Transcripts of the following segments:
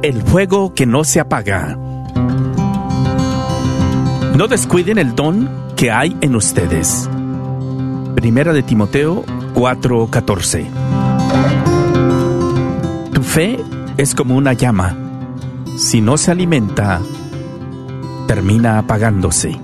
el fuego que no se apaga. No descuiden el don que hay en ustedes. Primera de Timoteo 4:14. Tu fe es como una llama. Si no se alimenta, termina apagándose.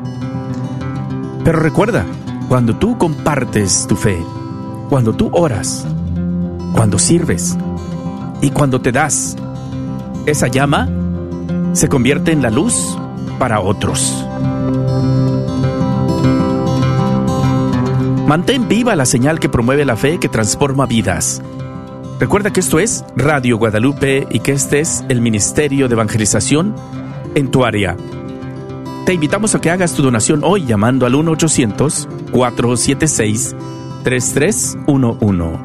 Pero recuerda, cuando tú compartes tu fe, cuando tú oras, cuando sirves y cuando te das, esa llama se convierte en la luz para otros. Mantén viva la señal que promueve la fe que transforma vidas. Recuerda que esto es Radio Guadalupe y que este es el Ministerio de Evangelización en tu área. Te invitamos a que hagas tu donación hoy llamando al 1-800-476-3311.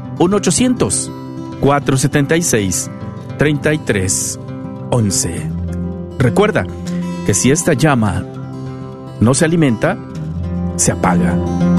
1-800-476-3311. Recuerda que si esta llama no se alimenta, se apaga.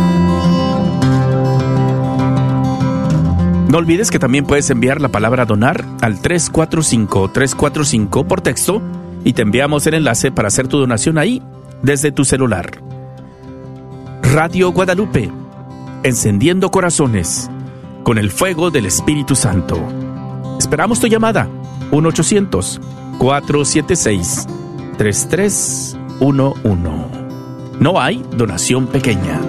No olvides que también puedes enviar la palabra donar al 345-345 por texto y te enviamos el enlace para hacer tu donación ahí desde tu celular. Radio Guadalupe, encendiendo corazones con el fuego del Espíritu Santo. Esperamos tu llamada. 1-800-476-3311. No hay donación pequeña.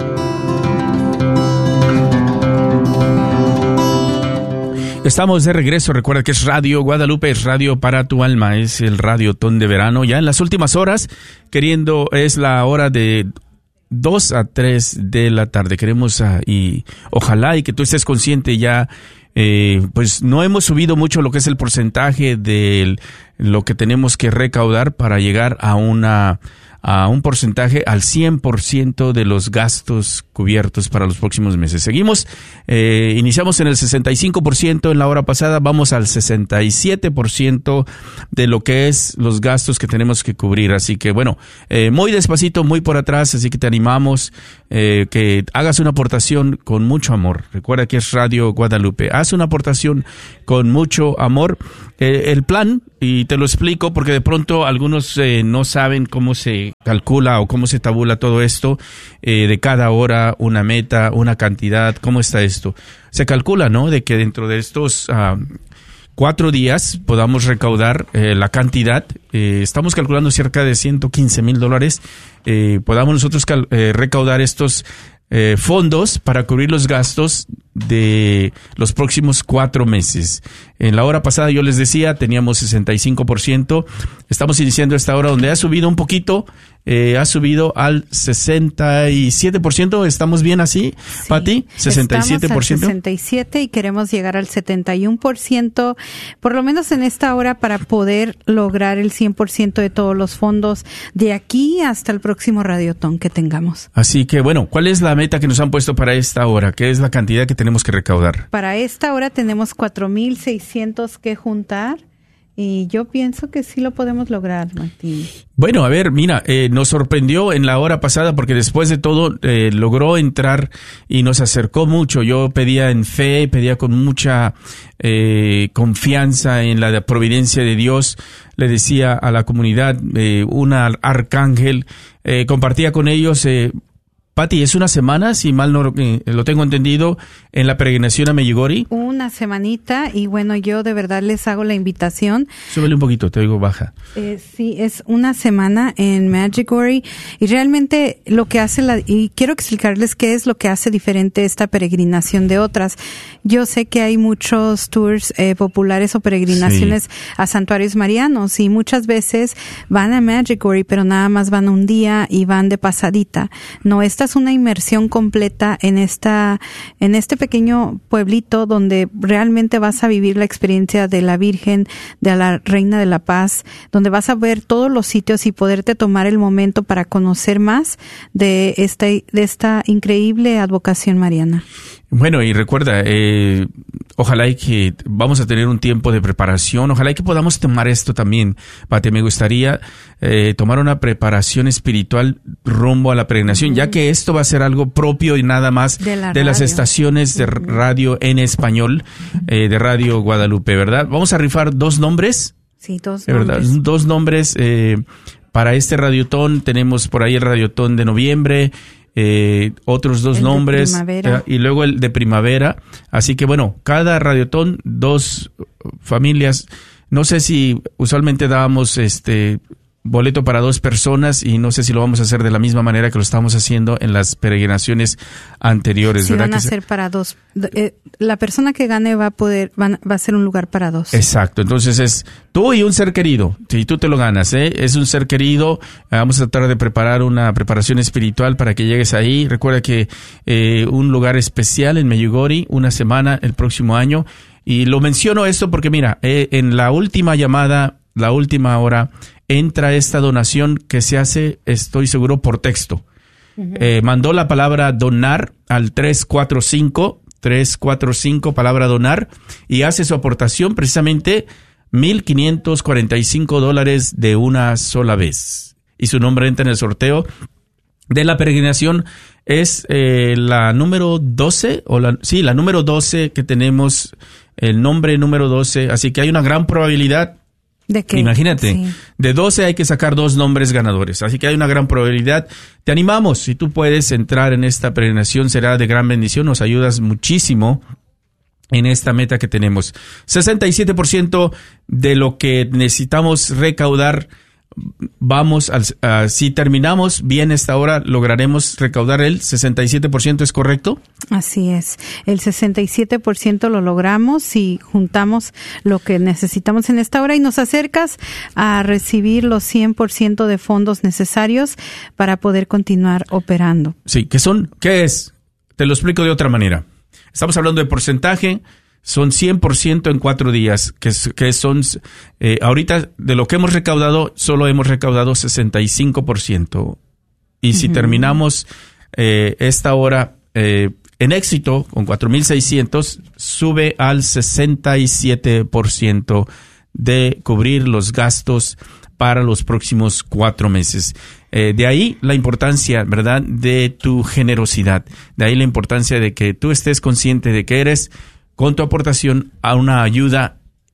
Estamos de regreso. Recuerda que es Radio Guadalupe, es radio para tu alma, es el radiotón de verano. Ya en las últimas horas, es la hora de 2 a 3 de la tarde. Queremos y ojalá y que tú estés consciente ya, pues no hemos subido mucho lo que es el porcentaje de lo que tenemos que recaudar para llegar a un porcentaje al 100% de los gastos cubiertos para los próximos meses. Seguimos, iniciamos en el 65% en la hora pasada, vamos al 67% de lo que es los gastos que tenemos que cubrir. Así que bueno, muy despacito, muy por atrás, así que te animamos que hagas una aportación con mucho amor. Recuerda que es Radio Guadalupe. Haz una aportación con mucho amor. El plan, y te lo explico porque de pronto algunos no saben cómo se calcula o cómo se tabula todo esto, de cada hora, una meta, una cantidad, ¿cómo está esto? Se calcula, ¿no?, de que dentro de estos 4 días podamos recaudar la cantidad, estamos calculando cerca de $115,000, podamos nosotros recaudar estos fondos para cubrir los gastos de los próximos 4 meses. En la hora pasada yo les decía, teníamos 65%, estamos iniciando esta hora donde ha subido un poquito, ha subido al 67%, ¿estamos bien así, sí, Pati? 67%. Estamos al 67% y queremos llegar al 71%, por lo menos en esta hora, para poder lograr el 100% de todos los fondos de aquí hasta el próximo radiotón que tengamos. Así que bueno, ¿cuál es la meta que nos han puesto para esta hora? ¿Qué es la cantidad que tenemos que recaudar? Para esta hora tenemos 4,600 que juntar y yo pienso que sí lo podemos lograr, Martín. Bueno, a ver, mira, nos sorprendió en la hora pasada porque después de todo logró entrar y nos acercó mucho. Yo pedía en fe, pedía con mucha confianza en la providencia de Dios. Le decía a la comunidad, un arcángel, compartía con ellos. Pati, es una semana, si mal no lo tengo entendido, en la peregrinación a Medjugorje. Una semanita, y bueno, yo de verdad les hago la invitación. Súbele un poquito, te oigo baja. Sí, es una semana en Medjugorje, y realmente lo que hace y quiero explicarles qué es lo que hace diferente esta peregrinación de otras. Yo sé que hay muchos tours populares o peregrinaciones a santuarios marianos, y muchas veces van a Medjugorje, pero nada más van un día y van de pasadita. No, esta es una inmersión completa en este pequeño pueblito donde realmente vas a vivir la experiencia de la Virgen, de la Reina de la Paz, donde vas a ver todos los sitios y poderte tomar el momento para conocer más de esta increíble advocación mariana. Bueno, y recuerda, Ojalá y que vamos a tener un tiempo de preparación. Ojalá y que podamos tomar esto también, Pati. Me gustaría tomar una preparación espiritual rumbo a la peregrinación, ya que esto va a ser algo propio y nada más de las estaciones de radio en español de Radio Guadalupe, ¿verdad? Vamos a rifar 2 nombres. Sí, 2 nombres. ¿Verdad? 2 nombres para este radiotón. Tenemos por ahí el radiotón de noviembre. Otros 2 nombres y luego el de primavera. Así que bueno, cada radiotón, 2 familias. No sé si usualmente dábamos boleto para 2 personas y no sé si lo vamos a hacer de la misma manera que lo estábamos haciendo en las peregrinaciones anteriores. Sí, ¿verdad? Van a ser para 2. La persona que gane va a ser un lugar para 2. Exacto. Entonces es tú y un ser querido. Si tú te lo ganas, es un ser querido. Vamos a tratar de preparar una preparación espiritual para que llegues ahí. Recuerda que un lugar especial en Medjugorje, una semana el próximo año. Y lo menciono esto porque mira, en la última llamada, la última hora, entra esta donación que se hace, estoy seguro, por texto. Mandó la palabra donar al 345, palabra donar, y hace su aportación precisamente $1,545 de una sola vez. Y su nombre entra en el sorteo de la peregrinación. Es la número 12, la número 12 que tenemos, el nombre número 12, así que hay una gran probabilidad. ¿De qué? Imagínate, sí. De 12 hay que sacar 2 nombres ganadores, así que hay una gran probabilidad. Te animamos, si tú puedes entrar en esta peregrinación, será de gran bendición, nos ayudas muchísimo en esta meta que tenemos. 67% de lo que necesitamos recaudar, si terminamos bien esta hora, lograremos recaudar el 67%, ¿es correcto? Así es, el 67% lo logramos si juntamos lo que necesitamos en esta hora y nos acercas a recibir los 100% de fondos necesarios para poder continuar operando. Sí, ¿qué es? Te lo explico de otra manera. Estamos hablando de porcentaje. Son 100% en 4 días, que son, ahorita de lo que hemos recaudado, solo hemos recaudado 65%. Y si terminamos esta hora en éxito, con 4,600, sube al 67% de cubrir los gastos para los próximos 4 meses. De ahí la importancia, ¿verdad?, de tu generosidad. De ahí la importancia de que tú estés consciente de que eres, con tu aportación, a una ayuda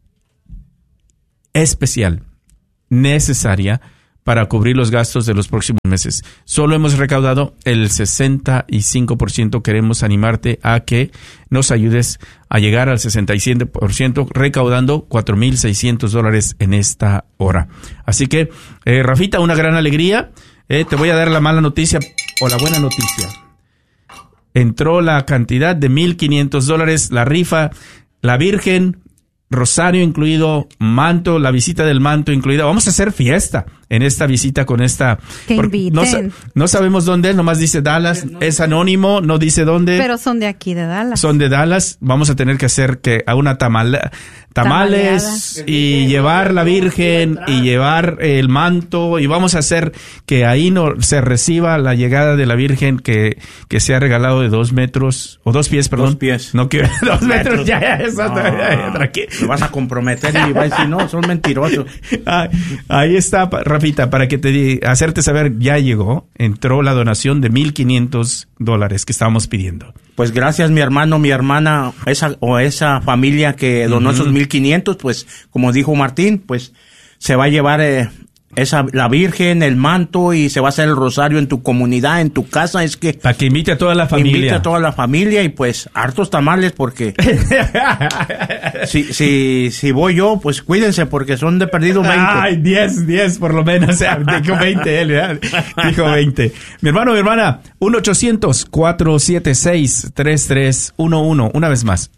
especial, necesaria para cubrir los gastos de los próximos meses. Solo hemos recaudado el 65%. Queremos animarte a que nos ayudes a llegar al 67%, recaudando $4,600 en esta hora. Así que, Rafita, una gran alegría. Te voy a dar la mala noticia o la buena noticia. Entró la cantidad de $1,500, la rifa, la Virgen, rosario incluido, manto, la visita del manto incluida. Vamos a hacer fiesta en esta visita con esta. Que inviten. No sabemos dónde, nomás dice Dallas, es anónimo, no dice dónde. Pero son de aquí, de Dallas. Son de Dallas. Vamos a tener que hacer a una tamales y llevar la Virgen y llevar el manto, y vamos a hacer que ahí se reciba la llegada de la Virgen que se ha regalado de 2 metros, o 2 pies, perdón. 2 pies. No quiero 2 metros, ya, tranquilo. Te vas a comprometer y va a decir, no, son mentirosos. Ahí está, Rafita, para que hacerte saber, ya llegó, entró la donación de $1,500 que estábamos pidiendo. Pues gracias, mi hermano, mi hermana, esa familia que donó esos 1,500, pues como dijo Martín, pues se va a llevar la Virgen, el manto, y se va a hacer el rosario en tu comunidad, en tu casa. Es que para que invite a toda la familia. Invite a toda la familia y pues hartos tamales, porque si voy yo, pues cuídense, porque son de perdido 20. Ay, 10 por lo menos. O sea, dijo 20 él, ¿verdad? Dijo 20. Mi hermano, mi hermana, 1-800-476-3311. Una vez más,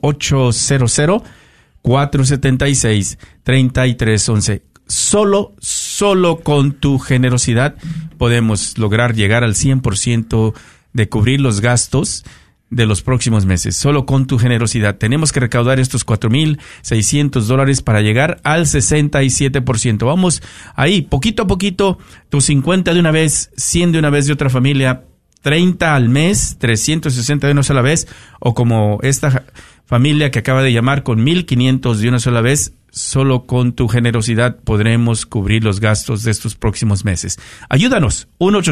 1-800-476-3311. Solo con tu generosidad podemos lograr llegar al 100% de cubrir los gastos de los próximos meses. Solo con tu generosidad. Tenemos que recaudar estos $4,600 para llegar al 67%. Vamos ahí, poquito a poquito, tus 50 de una vez, 100 de una vez de otra familia, 30 al mes, 360 de una sola vez, o como esta familia que acaba de llamar con 1,500 de una sola vez. Solo con tu generosidad podremos cubrir los gastos de estos próximos meses. Ayúdanos,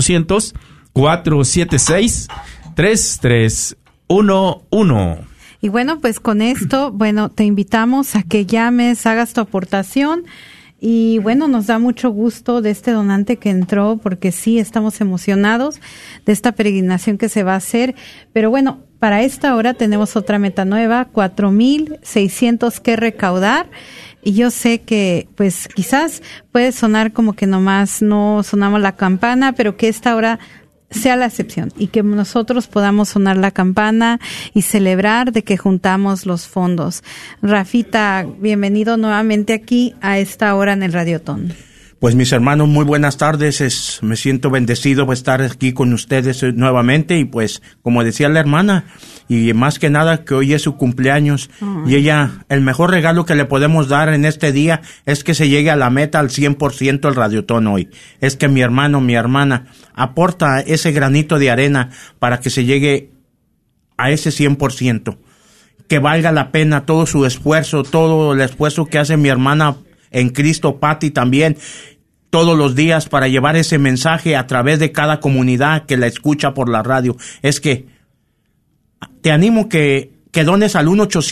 1-800-476-3311. Y bueno, pues con esto, te invitamos a que llames, hagas tu aportación. Y bueno, nos da mucho gusto de este donante que entró, porque sí, estamos emocionados de esta peregrinación que se va a hacer. Pero bueno, para esta hora tenemos otra meta nueva, 4,600 que recaudar. Y yo sé que, pues, quizás puede sonar como que nomás no sonamos la campana, pero que esta hora sea la excepción y que nosotros podamos sonar la campana y celebrar de que juntamos los fondos. Rafita, bienvenido nuevamente aquí a esta hora en el Radiotón. Pues mis hermanos, muy buenas tardes. Me siento bendecido por estar aquí con ustedes nuevamente y pues, como decía la hermana, y más que nada que hoy es su cumpleaños y ella, el mejor regalo que le podemos dar en este día es que se llegue a la meta al 100% el Radiotón hoy. Es que mi hermano, mi hermana, aporta ese granito de arena para que se llegue a ese 100%. Que valga la pena todo su esfuerzo, todo el esfuerzo que hace mi hermana en Cristo, Patti, también todos los días para llevar ese mensaje a través de cada comunidad que la escucha por la radio. Es que te animo que dones al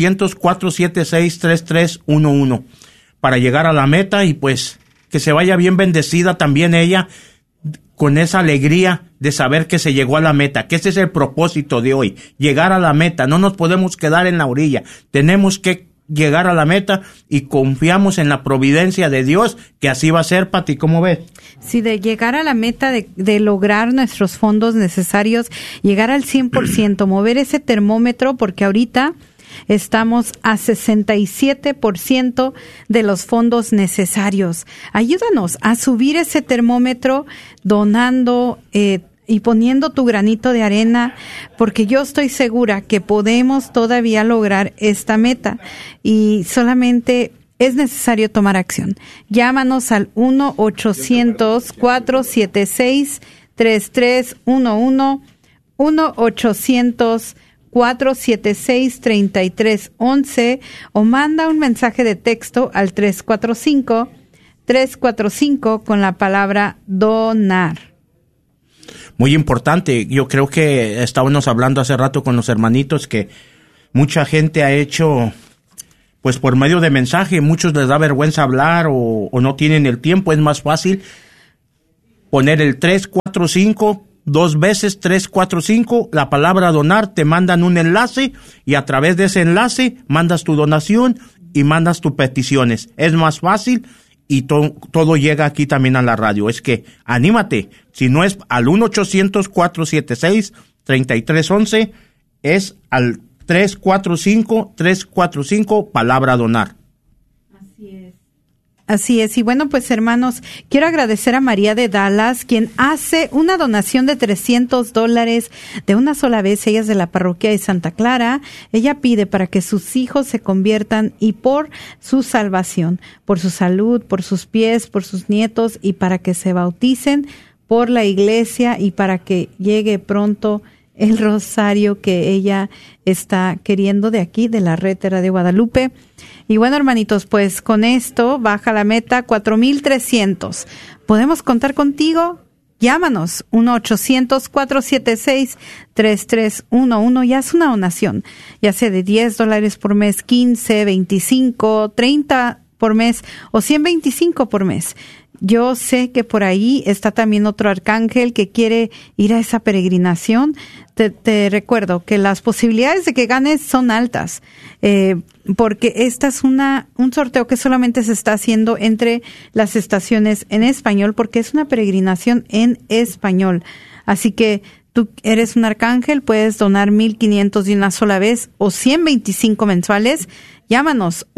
1-800-476-3311 para llegar a la meta y pues que se vaya bien bendecida también ella con esa alegría de saber que se llegó a la meta, que ese es el propósito de hoy, llegar a la meta. No nos podemos quedar en la orilla, tenemos que llegar a la meta y confiamos en la providencia de Dios, que así va a ser. Pati, ¿cómo ves? Sí, de llegar a la meta, de lograr nuestros fondos necesarios, llegar al 100%, mover ese termómetro, porque ahorita estamos a 67% de los fondos necesarios. Ayúdanos a subir ese termómetro donando y poniendo tu granito de arena, porque yo estoy segura que podemos todavía lograr esta meta y solamente es necesario tomar acción. Llámanos al 1-800-476-3311, 1-800-476-3311 o manda un mensaje de texto al 345 con la palabra donar. Muy importante, yo creo que estábamos hablando hace rato con los hermanitos que mucha gente ha hecho, pues por medio de mensaje, muchos les da vergüenza hablar o no tienen el tiempo. Es más fácil poner el 345, 2 veces 345, la palabra donar, te mandan un enlace y a través de ese enlace mandas tu donación y mandas tus peticiones. Es más fácil. Y todo llega aquí también a la radio. Es que anímate. Si no es al 1-800-476-3311, es al 345, palabra donar. Así es. Y bueno, pues hermanos, quiero agradecer a María de Dallas, quien hace una donación de $300 de una sola vez. Ella es de la parroquia de Santa Clara. Ella pide para que sus hijos se conviertan y por su salvación, por su salud, por sus pies, por sus nietos y para que se bauticen por la iglesia y para que llegue pronto el rosario que ella está queriendo de aquí, de la Rétera de Guadalupe. Y bueno, hermanitos, pues con esto baja la meta 4,300. ¿Podemos contar contigo? Llámanos 1-800-476-3311 y haz una donación, ya sea de $10 por mes, 15, 25, 30 por mes o 125 por mes. Yo sé que por ahí está también otro arcángel que quiere ir a esa peregrinación. Te recuerdo que las posibilidades de que ganes son altas, porque esta es un sorteo que solamente se está haciendo entre las estaciones en español, porque es una peregrinación en español. Así que tú eres un arcángel, puedes donar 1,500 de una sola vez o 125 mensuales. Llámanos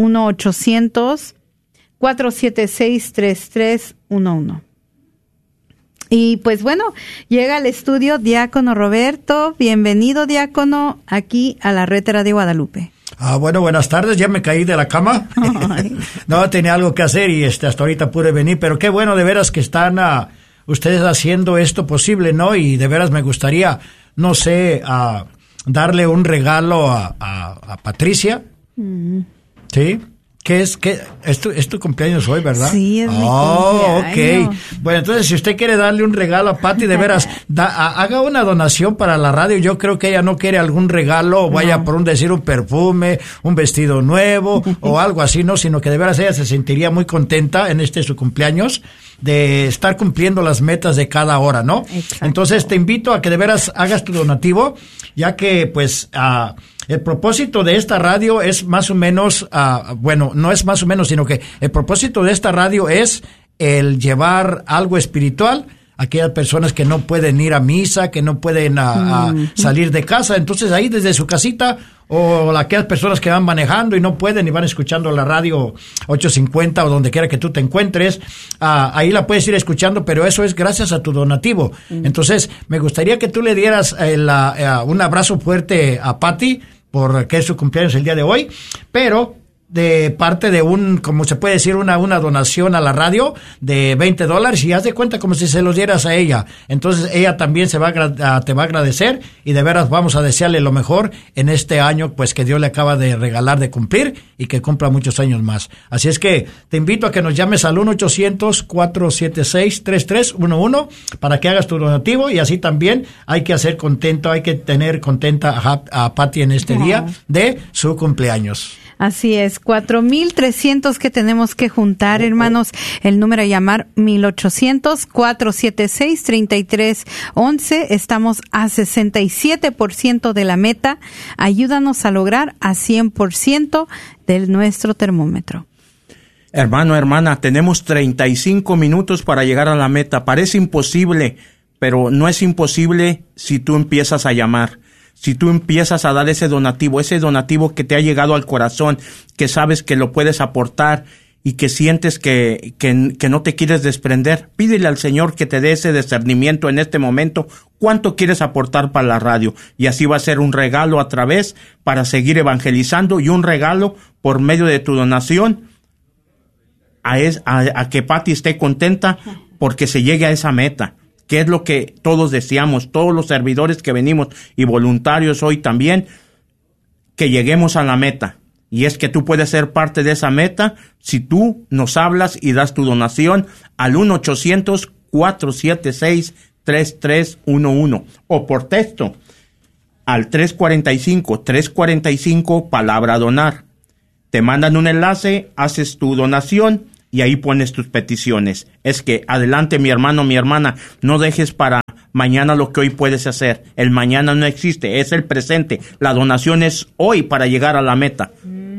1-800-476-3311. Y pues bueno, llega al estudio Diácono Roberto. Bienvenido, Diácono, aquí a la Rétera de Guadalupe. Bueno, buenas tardes, ya me caí de la cama. No, tenía algo que hacer y hasta ahorita pude venir, pero qué bueno de veras que están ustedes haciendo esto posible, ¿no? Y de veras me gustaría, no sé, darle un regalo a Patricia. ¿Sí? ¿Qué es? Es tu cumpleaños hoy, ¿verdad? Sí, es mi cumpleaños. Ok. Bueno, entonces, si usted quiere darle un regalo a Pati, de veras, haga una donación para la radio. Yo creo que ella no quiere algún regalo, o vaya por un perfume, un vestido nuevo, o algo así, ¿no? Sino que de veras ella se sentiría muy contenta en su cumpleaños de estar cumpliendo las metas de cada hora, ¿no? Exacto. Entonces, te invito a que de veras hagas tu donativo, ya que, pues, el propósito de esta radio es más o menos, no es más o menos, sino que el propósito de esta radio es el llevar algo espiritual a aquellas personas que no pueden ir a misa, que no pueden salir de casa. Entonces ahí desde su casita, o aquellas personas que van manejando y no pueden y van escuchando la radio 850 o donde quiera que tú te encuentres, ahí la puedes ir escuchando, pero eso es gracias a tu donativo. Entonces me gustaría que tú le dieras un abrazo fuerte a Pati, porque es su cumpleaños el día de hoy, pero de parte de como se puede decir, una donación a la radio de $20, y haz de cuenta como si se los dieras a ella. Entonces ella también te va a agradecer, y de veras vamos a desearle lo mejor en este año, pues que Dios le acaba de regalar de cumplir, y que cumpla muchos años más. Así es que te invito a que nos llames al 1-800-476-3311 para que hagas tu donativo, y así también hay que tener contenta a Pati en este día de su cumpleaños. Así es, 4,300 que tenemos que juntar, hermanos. El número a llamar 1-800-476-3311. Estamos a 67% de la meta. Ayúdanos a lograr a 100% de nuestro termómetro. Hermano, hermana, tenemos 35 minutos para llegar a la meta. Parece imposible, pero no es imposible si tú empiezas a llamar. Si tú empiezas a dar ese donativo que te ha llegado al corazón, que sabes que lo puedes aportar y que sientes que no te quieres desprender, pídele al Señor que te dé ese discernimiento en este momento, cuánto quieres aportar para la radio, y así va a ser un regalo a través para seguir evangelizando, y un regalo por medio de tu donación a que Pati esté contenta porque se llegue a esa meta, que es lo que todos deseamos, todos los servidores que venimos y voluntarios hoy también, que lleguemos a la meta. Y es que tú puedes ser parte de esa meta si tú nos hablas y das tu donación al 1-800-476-3311 o por texto al 345 palabra donar. Te mandan un enlace, haces tu donación y ahí pones tus peticiones. Es que adelante, mi hermano, mi hermana, no dejes para mañana lo que hoy puedes hacer. El mañana no existe, es el presente. La donación es hoy para llegar a la meta.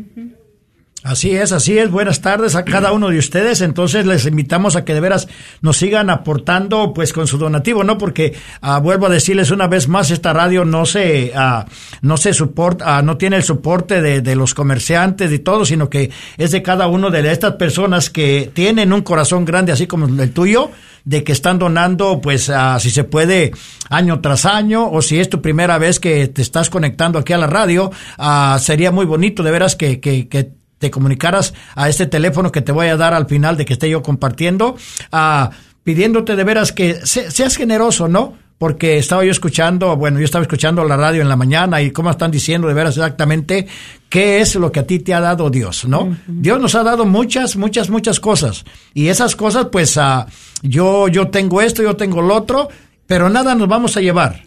Así es. Buenas tardes a cada uno de ustedes. Entonces les invitamos a que de veras nos sigan aportando pues con su donativo, ¿no? Porque vuelvo a decirles una vez más, esta radio no se soporta, no tiene el soporte de los comerciantes y todo, sino que es de cada uno de estas personas que tienen un corazón grande, así como el tuyo, de que están donando, pues, si se puede, año tras año, o si es tu primera vez que te estás conectando aquí a la radio, sería muy bonito de veras que te comunicaras a este teléfono que te voy a dar al final de que esté yo compartiendo, pidiéndote de veras que seas generoso, ¿no? Porque yo estaba escuchando la radio en la mañana y cómo están diciendo de veras exactamente qué es lo que a ti te ha dado Dios, ¿no? Uh-huh. Dios nos ha dado muchas cosas, y esas cosas, pues, yo tengo esto, yo tengo lo otro, pero nada nos vamos a llevar.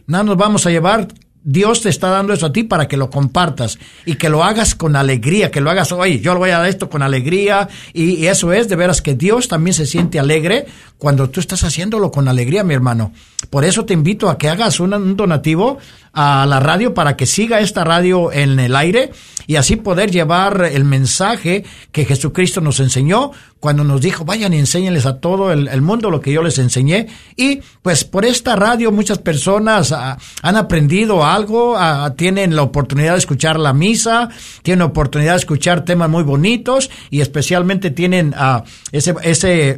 Dios te está dando eso a ti para que lo compartas y que lo hagas con alegría, que lo hagas, oye, yo le voy a dar esto con alegría, y eso es de veras que Dios también se siente alegre cuando tú estás haciéndolo con alegría, mi hermano. Por eso te invito a que hagas un donativo a la radio para que siga esta radio en el aire y así poder llevar el mensaje que Jesucristo nos enseñó cuando nos dijo, vayan y enséñenles a todo el mundo lo que yo les enseñé. Y pues por esta radio muchas personas han aprendido algo, tienen la oportunidad de escuchar la misa, tienen la oportunidad de escuchar temas muy bonitos, y especialmente tienen ese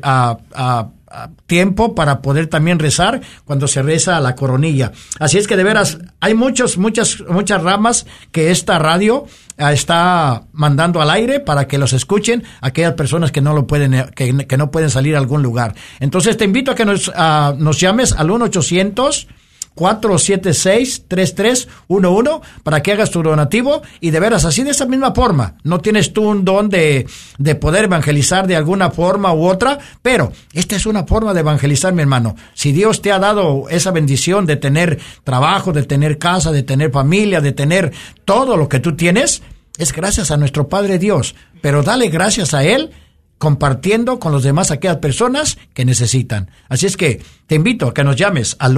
tiempo para poder también rezar cuando se reza la coronilla. Así es que de veras hay muchas ramas que esta radio está mandando al aire para que los escuchen aquellas personas que no lo pueden, que no pueden salir a algún lugar. Entonces te invito a que nos llames al 1-800 1-800-476-3311 para que hagas tu donativo. Y de veras, así de esa misma forma, no tienes tú un don de poder evangelizar de alguna forma u otra, pero esta es una forma de evangelizar, mi hermano. Si Dios te ha dado esa bendición de tener trabajo, de tener casa, de tener familia, de tener todo lo que tú tienes, es gracias a nuestro Padre Dios. Pero dale gracias a Él compartiendo con los demás aquellas personas que necesitan. Así es que te invito a que nos llames al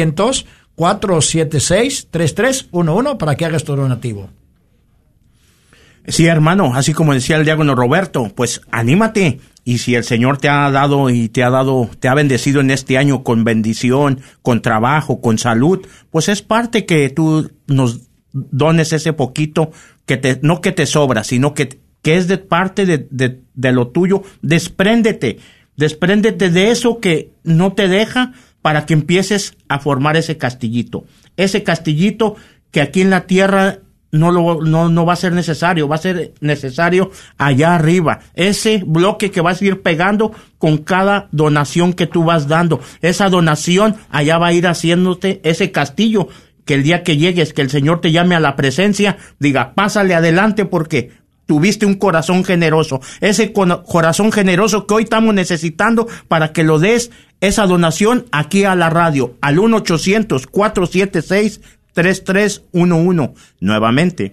1-800-476-3311 para que hagas tu donativo. Sí, hermano, así como decía el diácono Roberto, pues anímate. Y si el Señor te ha dado te ha bendecido en este año con bendición, con trabajo, con salud, pues es parte que tú nos dones ese poquito no que te sobra, sino que es de parte de lo tuyo. Despréndete de eso que no te deja, para que empieces a formar ese castillito que aquí en la tierra no va a ser necesario, va a ser necesario allá arriba. Ese bloque que vas a ir pegando con cada donación que tú vas dando, esa donación allá va a ir haciéndote ese castillo, que el día que llegues, que el Señor te llame a la presencia, diga, pásale adelante porque tuviste un corazón generoso. Ese corazón generoso que hoy estamos necesitando para que lo des, esa donación aquí a la radio, al 1-800-476-3311. Nuevamente,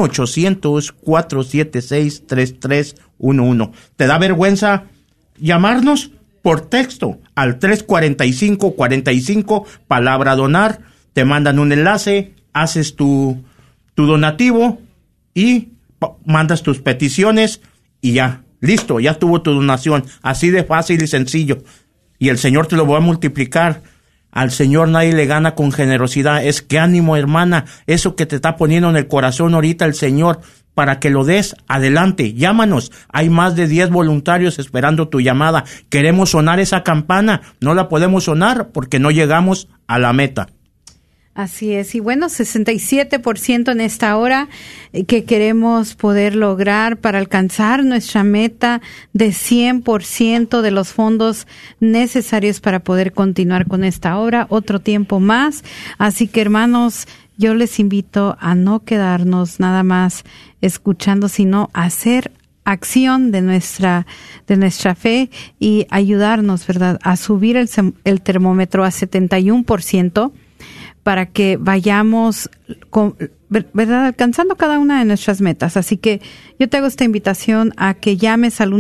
1-800-476-3311. ¿Te da vergüenza llamarnos? Por texto al 345-45, palabra donar. Te mandan un enlace, haces tu donativo y mandas tus peticiones y ya, listo, ya tuvo tu donación. Así de fácil y sencillo. Y el Señor te lo va a multiplicar. Al Señor nadie le gana con generosidad. Es que ánimo, hermana, eso que te está poniendo en el corazón ahorita el Señor, para que lo des adelante. Llámanos. Hay más de 10 voluntarios esperando tu llamada. Queremos sonar esa campana. No la podemos sonar porque no llegamos a la meta. Así es. Y bueno, 67% en esta hora que queremos poder lograr para alcanzar nuestra meta de 100% de los fondos necesarios para poder continuar con esta obra otro tiempo más. Así que, hermanos, yo les invito a no quedarnos nada más escuchando, sino a hacer acción de nuestra fe y ayudarnos, ¿verdad?, a subir el termómetro a 71%. Para que vayamos, ¿verdad?, alcanzando cada una de nuestras metas. Así que yo te hago esta invitación a que llames al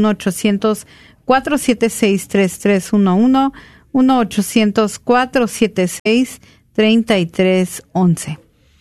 1-800-476-3311, 1-800-476-3311.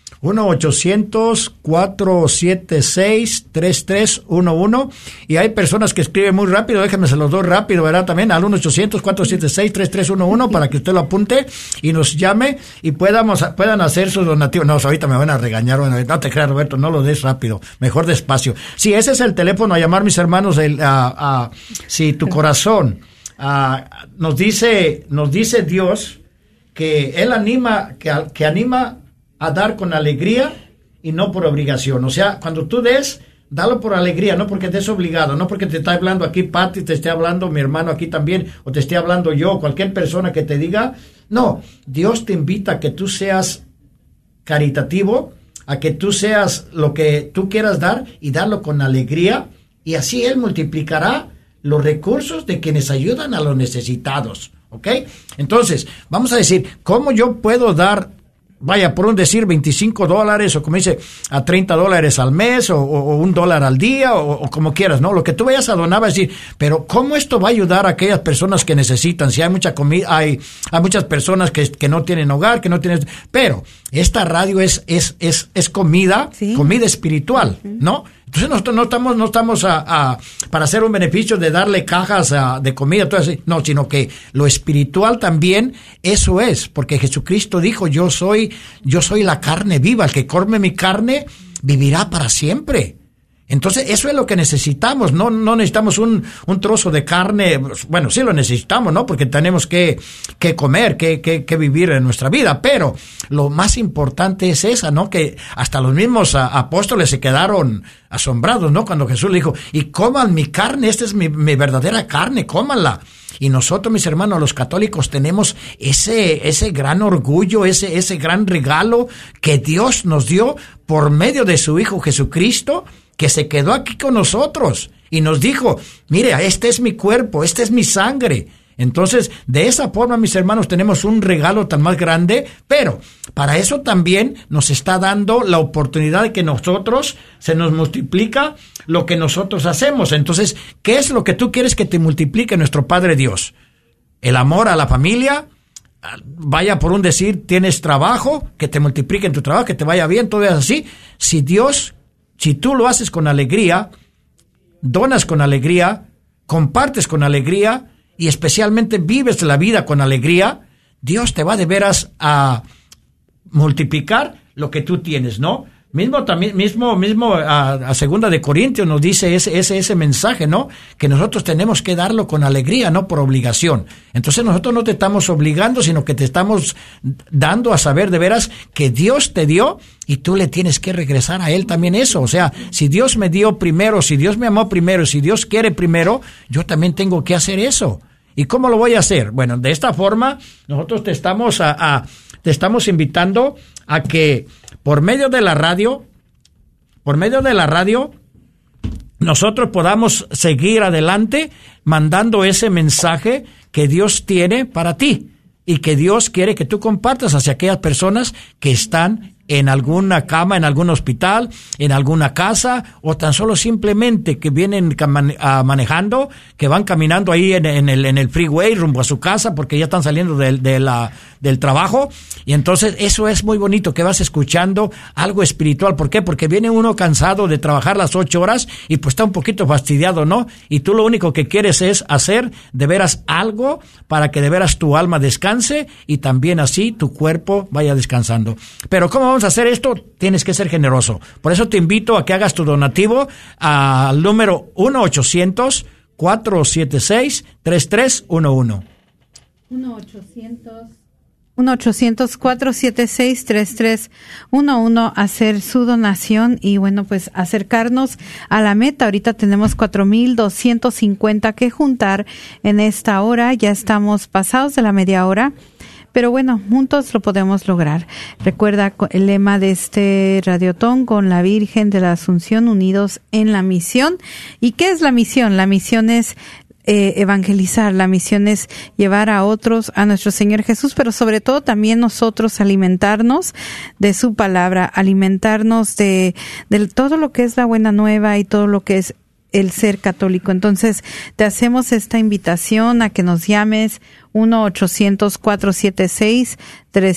1-800-476-3311. Y hay personas que escriben muy rápido, déjenme se los doy rápido, ¿verdad? También al 1-800-476-3311 para que usted lo apunte y nos llame y puedan hacer su donativo. No, ahorita me van a regañar, bueno, no te creas, Roberto, no lo des rápido, mejor despacio. Sí, ese es el teléfono a llamar, mis hermanos, si tu corazón nos dice Dios que Él anima, que anima a dar con alegría y no por obligación. O sea, cuando tú des, dalo por alegría, no porque estés obligado, no porque te está hablando aquí Pati, te esté hablando mi hermano aquí también, o te esté hablando yo, cualquier persona que te diga. No, Dios te invita a que tú seas caritativo, a que tú seas lo que tú quieras dar y darlo con alegría, y así Él multiplicará los recursos de quienes ayudan a los necesitados, ¿ok? Entonces, vamos a decir, ¿cómo yo puedo dar, vaya, por un decir, $25, o como dice, a $30 al mes, o $1 al día, o como quieras, ¿no? Lo que tú vayas a donar, va a decir, pero ¿cómo esto va a ayudar a aquellas personas que necesitan? Si hay mucha comida, hay muchas personas que no tienen hogar, que no tienen, pero esta radio es comida, ¿sí?, comida espiritual, ¿no? Entonces no estamos para hacer un beneficio de darle cajas de comida, todo así. No, sino que lo espiritual también, eso es, porque Jesucristo dijo, yo soy la carne viva, el que come mi carne vivirá para siempre. Entonces, eso es lo que necesitamos, no necesitamos un trozo de carne, bueno, sí lo necesitamos, ¿no? Porque tenemos que comer, que vivir en nuestra vida, pero lo más importante es esa, ¿no? Que hasta los mismos apóstoles se quedaron asombrados, ¿no? Cuando Jesús le dijo, y coman mi carne, esta es mi verdadera carne, cómanla. Y nosotros, mis hermanos, los católicos, tenemos ese gran orgullo, ese gran regalo que Dios nos dio por medio de su Hijo Jesucristo, que se quedó aquí con nosotros y nos dijo, mire, este es mi cuerpo, esta es mi sangre. Entonces, de esa forma, mis hermanos, tenemos un regalo tan más grande, pero para eso también nos está dando la oportunidad de que nosotros se nos multiplica lo que nosotros hacemos. Entonces, ¿qué es lo que tú quieres que te multiplique nuestro Padre Dios? El amor a la familia. Vaya, por un decir, tienes trabajo, que te multiplique en tu trabajo, que te vaya bien, todo es así. Si tú lo haces con alegría, donas con alegría, compartes con alegría, y especialmente vives la vida con alegría, Dios te va de veras a multiplicar lo que tú tienes, ¿no? Mismo a Segunda de Corintios nos dice ese mensaje, ¿no? Que nosotros tenemos que darlo con alegría, no por obligación. Entonces nosotros no te estamos obligando, sino que te estamos dando a saber de veras que Dios te dio y tú le tienes que regresar a Él también eso. O sea, si Dios me dio primero, si Dios me amó primero, si Dios quiere primero, yo también tengo que hacer eso. ¿Y cómo lo voy a hacer? Bueno, de esta forma nosotros te estamos invitando a que por medio de la radio, nosotros podamos seguir adelante mandando ese mensaje que Dios tiene para ti y que Dios quiere que tú compartas hacia aquellas personas que están en alguna cama, en algún hospital, en alguna casa, o tan solo simplemente que vienen manejando, que van caminando ahí en el freeway rumbo a su casa porque ya están saliendo del trabajo. Y entonces eso es muy bonito, que vas escuchando algo espiritual. ¿Por qué? Porque viene uno cansado de trabajar las 8 horas y pues está un poquito fastidiado, ¿no? Y tú lo único que quieres es hacer de veras algo para que de veras tu alma descanse y también así tu cuerpo vaya descansando. Pero ¿cómo vamos a hacer esto? Tienes que ser generoso. Por eso te invito a que hagas tu donativo al número 1-800-476-3311. 1-800-476-3311, hacer su donación y bueno, pues acercarnos a la meta. Ahorita tenemos 4,250 que juntar en esta hora. Ya estamos pasados de la media hora. Pero bueno, juntos lo podemos lograr. Recuerda el lema de este radiotón: con la Virgen de la Asunción, unidos en la misión. ¿Y qué es la misión? La misión es evangelizar, la misión es llevar a otros a nuestro Señor Jesús, pero sobre todo también nosotros alimentarnos de su palabra, alimentarnos de todo lo que es la buena nueva y todo lo que es el ser católico. Entonces, te hacemos esta invitación a que nos llames 1-800-476-3311.